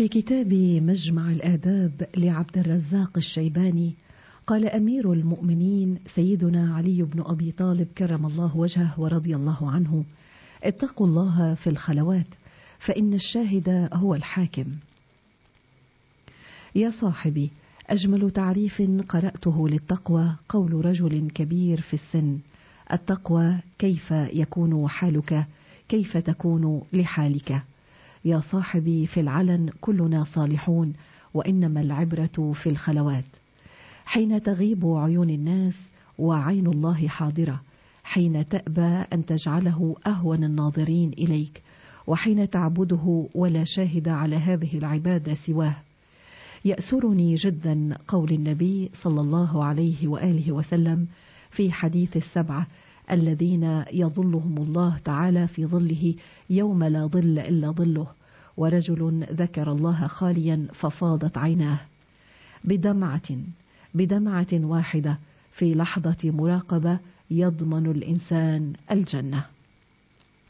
في كتاب مجمع الآداب لعبد الرزاق الشيباني قال أمير المؤمنين سيدنا علي بن أبي طالب كرم الله وجهه ورضي الله عنه: اتقوا الله في الخلوات فإن الشاهد هو الحاكم. يا صاحبي، أجمل تعريف قرأته للتقوى قول رجل كبير في السن: التقوى كيف يكون حالك كيف تكون لحالك. يا صاحبي، في العلن كلنا صالحون، وإنما العبرة في الخلوات، حين تغيب عيون الناس وعين الله حاضرة، حين تأبى أن تجعله أهون الناظرين إليك، وحين تعبده ولا شاهد على هذه العبادة سواه. يأسرني جدا قول النبي صلى الله عليه وآله وسلم في حديث السبعة الذين يظلهم الله تعالى في ظله يوم لا ظل إلا ظله: ورجل ذكر الله خاليا ففاضت عيناه. بدمعة واحدة في لحظة مراقبة يضمن الإنسان الجنة.